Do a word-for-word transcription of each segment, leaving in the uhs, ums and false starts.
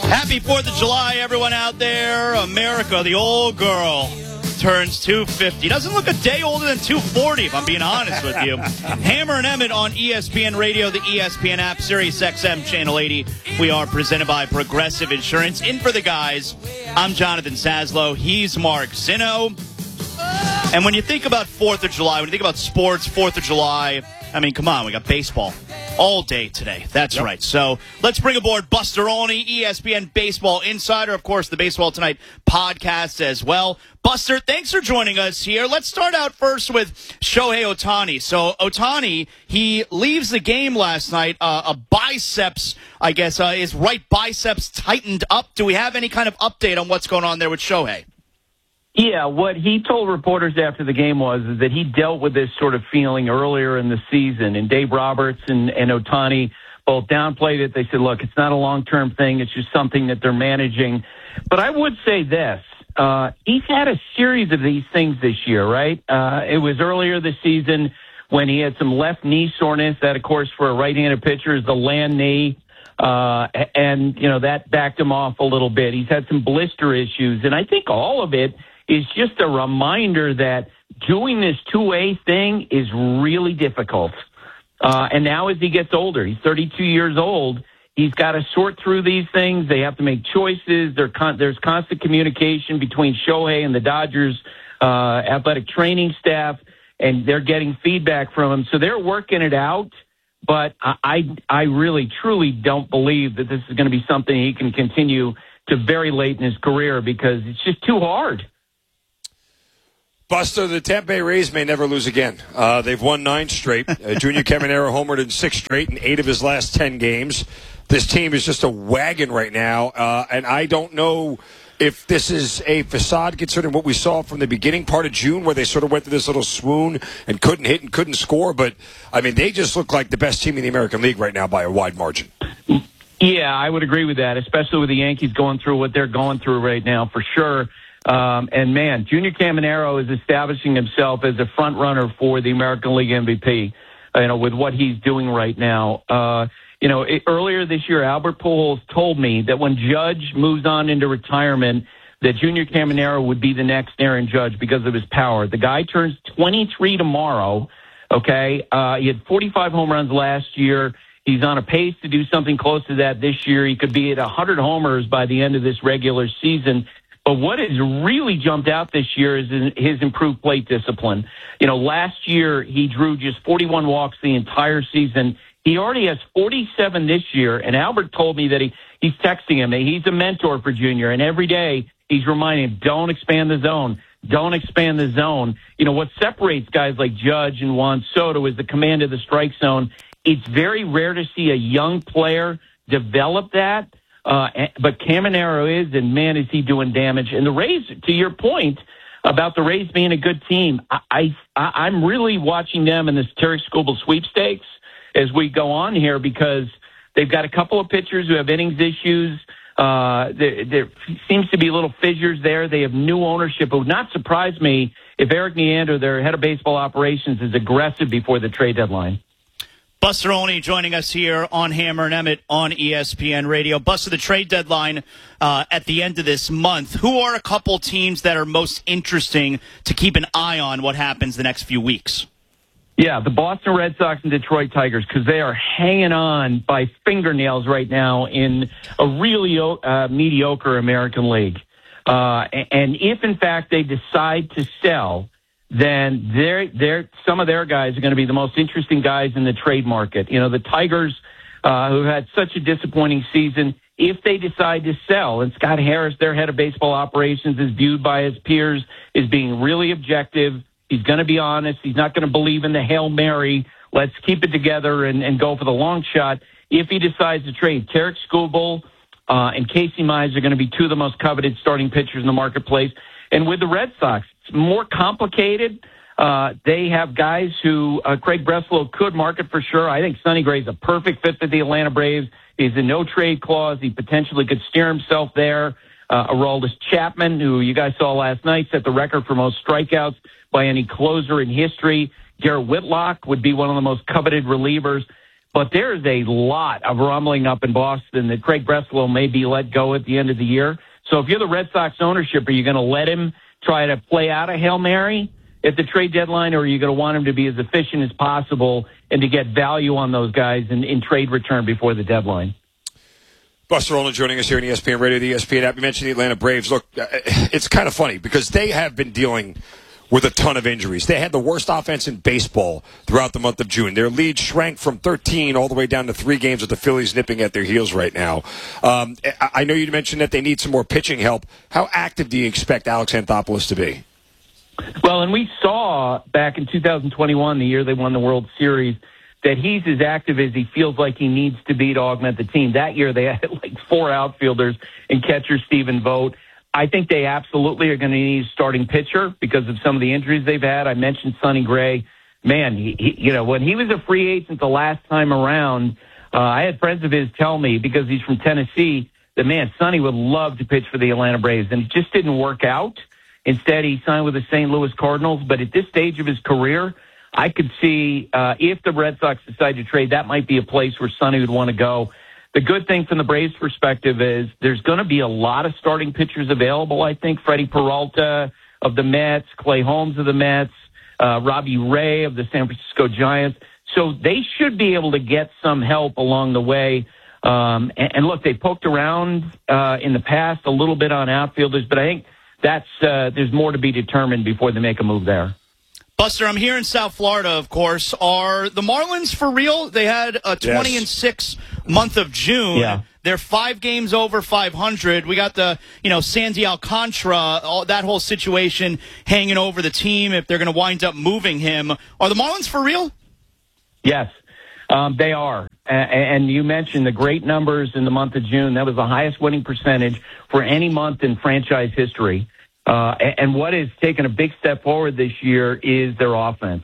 Happy fourth of July, everyone out there. America, the old girl, turns two fifty. Doesn't look a day older than two forty, if I'm being honest with you. Hammer and Emmett on E S P N Radio, the E S P N app, Sirius X M, Channel eighty. We are presented by Progressive Insurance. In for the guys, I'm Jonathan Saslow. He's Mark Zinno. And when you think about fourth of July, when you think about sports, fourth of July, I mean, come on, we got baseball all day today. That's yep. right. So let's bring aboard Buster Olney, E S P N Baseball Insider. Of course, the Baseball Tonight podcast as well. Buster, thanks for joining us here. Let's start out first with Shohei Ohtani. So Ohtani, he leaves the game last night. Uh, a biceps, I guess, uh, his right biceps tightened up. Do we have any kind of update on what's going on there with Shohei? Yeah, what he told reporters after the game was is that he dealt with this sort of feeling earlier in the season, and Dave Roberts and, and Ohtani both downplayed it. They said, look, it's not a long-term thing. It's just something that they're managing. But I would say this. Uh, he's had a series of these things this year, right? Uh, it was earlier this season when he had some left knee soreness. That, of course, for a right-handed pitcher is the land knee. Uh, and, you know, that backed him off a little bit. He's had some blister issues. And I think all of it is just a reminder that doing this two-way thing is really difficult. Uh, and now as he gets older, he's thirty-two years old, he's got to sort through these things. They have to make choices. Con- there's constant communication between Shohei and the Dodgers uh, athletic training staff, and they're getting feedback from him. So they're working it out. But I, I really, truly don't believe that this is going to be something he can continue to very late in his career because it's just too hard. Buster, the Tampa Bay Rays may never lose again. Uh, they've won nine straight. Uh, Junior Caminero homered in six straight in eight of his last ten games. This team is just a wagon right now, uh, and I don't know if this is a facade considering what we saw from the beginning part of June where they sort of went through this little swoon and couldn't hit and couldn't score. But, I mean, they just look like the best team in the American League right now by a wide margin. Yeah, I would agree with that, especially with the Yankees going through what they're going through right now for sure. Um, and, man, Junior Caminero is establishing himself as a front runner for the American League M V P, uh, you know, with what he's doing right now. Uh, you know, it, earlier this year, Albert Pujols told me that when Judge moves on into retirement, that Junior Caminero would be the next Aaron Judge because of his power. The guy turns twenty-three tomorrow, okay? Uh, he had forty-five home runs last year. He's on a pace to do something close to that this year. He could be at one hundred homers by the end of this regular season. But what has really jumped out this year is his improved plate discipline. You know, last year he drew just forty-one walks the entire season. He already has forty-seven this year, and Albert told me that he, he's texting him. He's a mentor for Junior, and every day he's reminding him, don't expand the zone. Don't expand the zone. You know, what separates guys like Judge and Juan Soto is the command of the strike zone. It's very rare to see a young player develop that. Uh, but Caminero is, and man, is he doing damage. And the Rays, to your point about the Rays being a good team, I, I, I'm really watching them in this Terry Skubal sweepstakes as we go on here because they've got a couple of pitchers who have innings issues. Uh, there, there seems to be little fissures there. They have new ownership. It would not surprise me if Eric Neander, their head of baseball operations, is aggressive before the trade deadline. Buster Olney joining us here on Hammer and Emmett on E S P N Radio. Buster, the trade deadline uh, at the end of this month. Who are a couple teams that are most interesting to keep an eye on what happens the next few weeks? Yeah, the Boston Red Sox and Detroit Tigers, because they are hanging on by fingernails right now in a really uh, mediocre American League. Uh, and if, in fact, they decide to sell, then they're, they're, some of their guys are going to be the most interesting guys in the trade market. You know, the Tigers, uh, who had such a disappointing season, if they decide to sell, and Scott Harris, their head of baseball operations, is viewed by his peers as being really objective. He's going to be honest. He's not going to believe in the Hail Mary. Let's keep it together and, and go for the long shot. If he decides to trade, Tarik Skubal uh, and Casey Mize are going to be two of the most coveted starting pitchers in the marketplace. And with the Red Sox, it's more complicated. Uh, they have guys who uh, Craig Breslow could market for sure. I think Sonny Gray's a perfect fit for the Atlanta Braves. He's a no-trade clause. He potentially could steer himself there. Uh, Aroldis Chapman, who you guys saw last night, set the record for most strikeouts by any closer in history. Garrett Whitlock would be one of the most coveted relievers. But there is a lot of rumbling up in Boston that Craig Breslow may be let go at the end of the year. So if you're the Red Sox ownership, are you going to let him try to play out a Hail Mary at the trade deadline, or are you going to want him to be as efficient as possible and to get value on those guys in, in trade return before the deadline? Buster Olney joining us here on E S P N Radio, the E S P N app. You mentioned the Atlanta Braves. Look, it's kind of funny because they have been dealing with a ton of injuries. They had the worst offense in baseball throughout the month of June. Their lead shrank from thirteen all the way down to three games with the Phillies nipping at their heels right now. Um, I know you mentioned that they need some more pitching help. How active do you expect Alex Anthopoulos to be? Well, and we saw back in two thousand twenty-one, the year they won the World Series, that he's as active as he feels like he needs to be to augment the team. That year they had like four outfielders and catcher Stephen Vogt. I think they absolutely are going to need a starting pitcher because of some of the injuries they've had. I mentioned Sonny Gray. Man, he, he, you know, when he was a free agent the last time around, uh, I had friends of his tell me, because he's from Tennessee, that, man, Sonny would love to pitch for the Atlanta Braves, and it just didn't work out. Instead, he signed with the Saint Louis Cardinals. But at this stage of his career, I could see uh, if the Red Sox decide to trade, that might be a place where Sonny would want to go. The good thing from the Braves' perspective is there's going to be a lot of starting pitchers available, I think. Freddie Peralta of the Mets, Clay Holmes of the Mets, uh, Robbie Ray of the San Francisco Giants. So they should be able to get some help along the way. Um, and, and, look, they poked around uh, in the past a little bit on outfielders, but I think that's uh, there's more to be determined before they make a move there. Buster, I'm here in South Florida, of course. Are the Marlins for real? They had a twenty Yes. and six month of June. Yeah. They're five games over five hundred. We got the, you know, Sandy Alcantara, all, that whole situation hanging over the team if they're going to wind up moving him. Are the Marlins for real? Yes, um, they are. And you mentioned the great numbers in the month of June. That was the highest winning percentage for any month in franchise history. Uh, and what has taken a big step forward this year is their offense.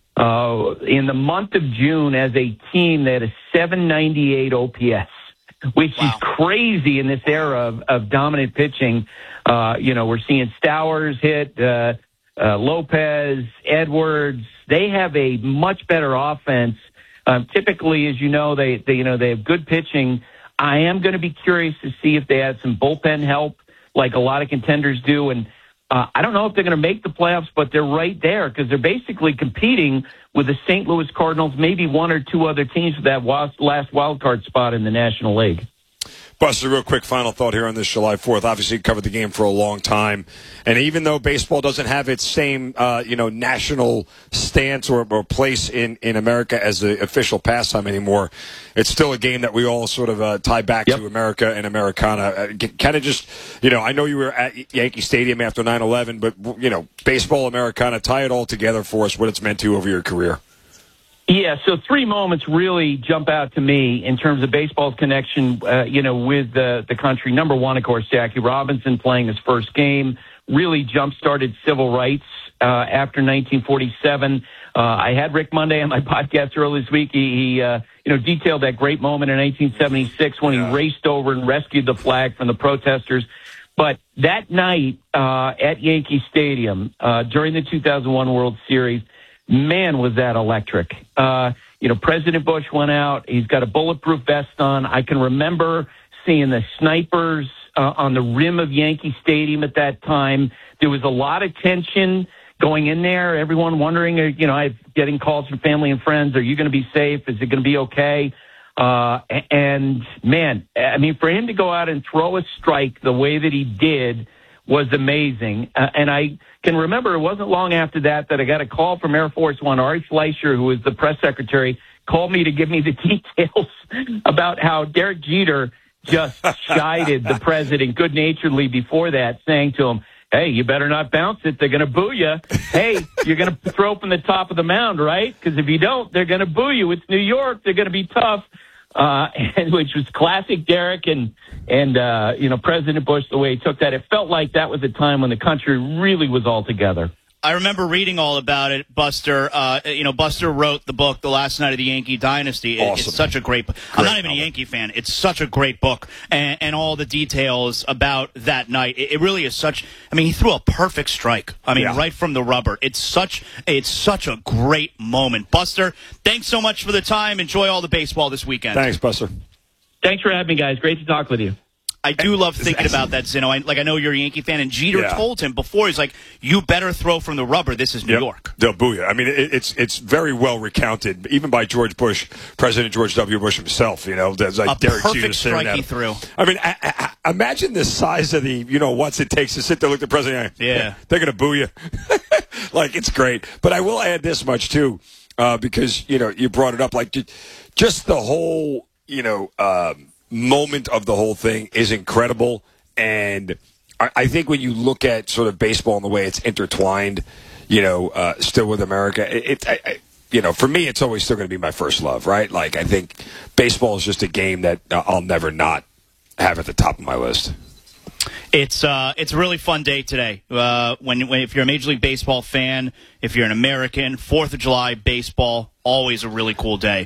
Uh, in the month of June, as a team, they had a seven ninety-eight O P S, which wow. is crazy in this era of, of dominant pitching. Uh, you know, we're seeing Stowers hit, uh, uh, Lopez, Edwards. They have a much better offense. Um, typically, as you know, they, they, you know, they have good pitching. I am going to be curious to see if they have some bullpen help, like a lot of contenders do. And uh, I don't know if they're going to make the playoffs, but they're right there because they're basically competing with the Saint Louis Cardinals, maybe one or two other teams for that last wild card spot in the National League. Buster, real quick final thought here on this July fourth. Obviously, you covered the game for a long time. And even though baseball doesn't have its same, uh, you know, national stance or, or place in, in America as the official pastime anymore, it's still a game that we all sort of uh, tie back yep. to America and Americana. Uh, kind of just, you know, I know you were at Yankee Stadium after nine eleven, but, you know, baseball, Americana, tie it all together for us, what it's meant to over your career. Yeah, so three moments really jump out to me in terms of baseball's connection, uh, you know, with the, the country. Number one, of course, Jackie Robinson playing his first game really jump-started civil rights uh, after nineteen forty-seven. Uh, I had Rick Monday on my podcast earlier this week. He, he uh, you know, detailed that great moment in nineteen seventy-six when he yeah. raced over and rescued the flag from the protesters. But that night uh, at Yankee Stadium uh, during the two thousand one World Series, man, was that electric. Uh, you know, President Bush went out. He's got a bulletproof vest on. I can remember seeing the snipers uh, on the rim of Yankee Stadium at that time. There was a lot of tension going in there. Everyone wondering, you know, I'm getting calls from family and friends. Are you going to be safe? Is it going to be okay? Uh, and, man, I mean, for him to go out and throw a strike the way that he did was amazing. Uh, and I can remember it wasn't long after that that I got a call from Air Force One. Ari Fleischer, who was the press secretary, called me to give me the details about how Derek Jeter just chided the president good-naturedly before that, saying to him, hey, you better not bounce it. They're going to boo you. Hey, you're going to throw from the top of the mound, right? Because if you don't, they're going to boo you. It's New York. They're going to be tough. Uh, and which was classic Derek and, and, uh, you know, President Bush, the way he took that. It felt like that was a time when the country really was all together. I remember reading all about it, Buster. Uh, you know, Buster wrote the book, The Last Night of the Yankee Dynasty. It, awesome. It's such a great book. I'm not even a Yankee fan. It's such a great book. And, and all the details about that night. It, it really is such, I mean, he threw a perfect strike. I mean, yeah. right from the rubber. It's such, it's such a great moment. Buster, thanks so much for the time. Enjoy all the baseball this weekend. Thanks, Buster. Thanks for having me, guys. Great to talk with you. I do love thinking about that, Zino. I, like, I know you're a Yankee fan, and Jeter yeah. told him before, he's like, you better throw from the rubber. This is New yep. York. They'll boo you. I mean, it, it's it's very well recounted, even by George Bush, President George W. Bush himself. You know, there's like a Derek perfect Jeter strike he threw. I mean, I, I, imagine the size of the, you know, what's it takes to sit there, look at the president. Yeah. They're going to boo you. Like, it's great. But I will add this much, too, uh, because, you know, you brought it up. Like, just the whole, you know, um, moment of the whole thing is incredible. And I, I think when you look at sort of baseball and the way it's intertwined, you know, uh, still with America, it, it I, I, you know, for me, it's always still going to be my first love, right? Like, I think baseball is just a game that I'll never not have at the top of my list. It's uh, it's a really fun day today. Uh, when, when if you're a Major League Baseball fan, if you're an American, Fourth of July baseball, always a really cool day.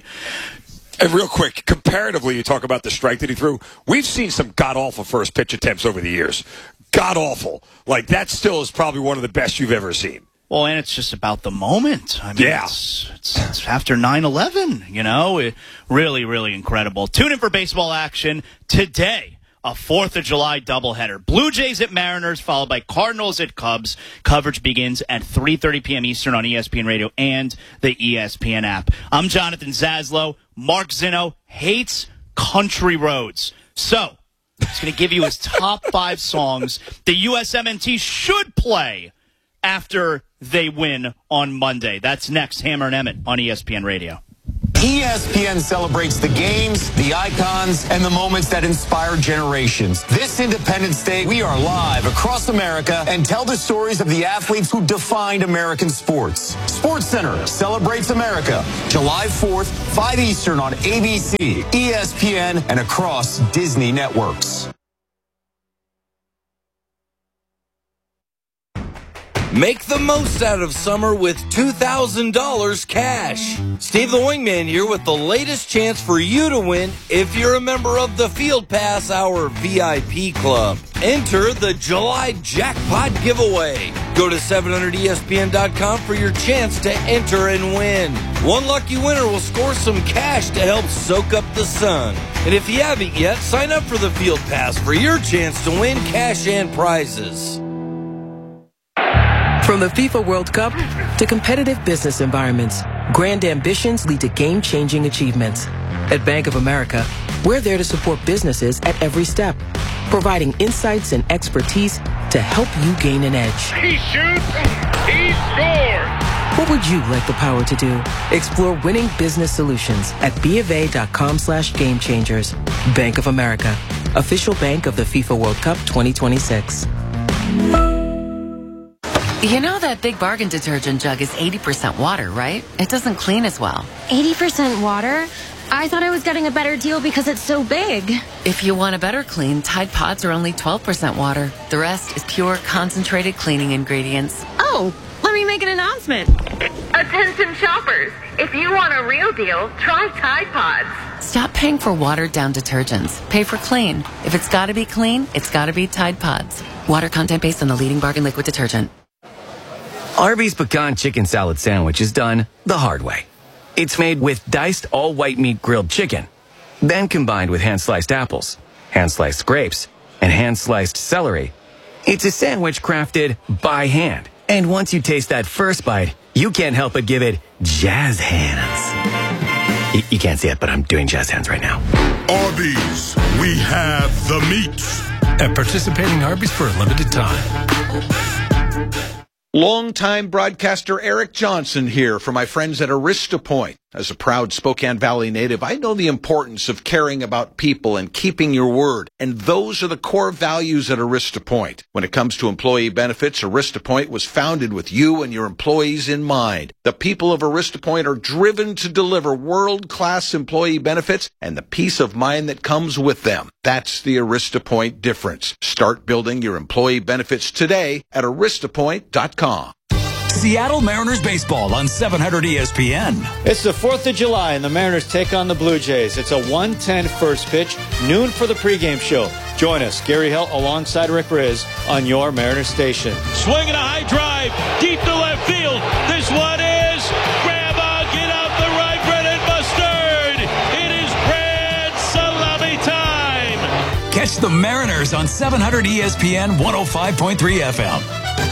And real quick, comparatively, you talk about the strike that he threw. We've seen some god-awful first pitch attempts over the years. God-awful. Like, that still is probably one of the best you've ever seen. Well, and it's just about the moment. I mean, yeah. it's, it's, it's after nine eleven, you know? It, really, really incredible. Tune in for baseball action today. A Fourth of July doubleheader. Blue Jays at Mariners, followed by Cardinals at Cubs. Coverage begins at three thirty p.m. Eastern on E S P N Radio and the E S P N app. I'm Jonathan Zaslow. Mark Zino hates country roads. So, he's going to give you his top five songs the U S M N T should play after they win on Monday. That's next. Hammer and Emmett on E S P N Radio. E S P N celebrates the games, the icons, and the moments that inspire generations. This Independence Day, we are live across America and tell the stories of the athletes who defined American sports. Sports Center celebrates America, July fourth, five Eastern on A B C, E S P N, and across Disney networks. Make the most out of summer with two thousand dollars cash. Steve the Wingman here with the latest chance for you to win if you're a member of the Field Pass Hour V I P Club. Enter the July Jackpot Giveaway. Go to seven hundred E S P N dot com for your chance to enter and win. One lucky winner will score some cash to help soak up the sun. And if you haven't yet, sign up for the Field Pass for your chance to win cash and prizes. From the FIFA World Cup to competitive business environments, grand ambitions lead to game-changing achievements. At Bank of America, we're there to support businesses at every step, providing insights and expertise to help you gain an edge. He shoots, he scores! What would you like the power to do? Explore winning business solutions at BofA.com slash game changers. Bank of America, official bank of the FIFA World Cup twenty twenty-six. You know that Big Bargain detergent jug is eighty percent water, right? It doesn't clean as well. eighty percent water? I thought I was getting a better deal because it's so big. If you want a better clean, Tide Pods are only twelve percent water. The rest is pure, concentrated cleaning ingredients. Oh, let me make an announcement. Attention shoppers, if you want a real deal, try Tide Pods. Stop paying for watered-down detergents. Pay for clean. If it's got to be clean, it's got to be Tide Pods. Water content based on the leading bargain liquid detergent. Arby's Pecan Chicken Salad Sandwich is done the hard way. It's made with diced all-white meat grilled chicken, then combined with hand-sliced apples, hand-sliced grapes, and hand-sliced celery. It's a sandwich crafted by hand. And once you taste that first bite, you can't help but give it jazz hands. You, you can't see it, but I'm doing jazz hands right now. Arby's, we have the meats. At participating Arby's for a limited time. Longtime broadcaster Eric Johnson here for my friends at Arista Point. As a proud Spokane Valley native, I know the importance of caring about people and keeping your word, and those are the core values at Arista Point. When it comes to employee benefits, Arista Point was founded with you and your employees in mind. The people of Arista Point are driven to deliver world-class employee benefits and the peace of mind that comes with them. That's the Arista Point difference. Start building your employee benefits today at arista point dot com. Seattle Mariners baseball on seven hundred E S P N. It's the fourth of July, and the Mariners take on the Blue Jays. It's a one ten first pitch, noon for the pregame show. Join us, Gary Hill, alongside Rick Riz, on your Mariners station. Swinging a high drive, deep to left field. This one is grandma, get out the right bread and mustard. It is grand salami time. Catch the Mariners on seven hundred E S P N one oh five point three F M.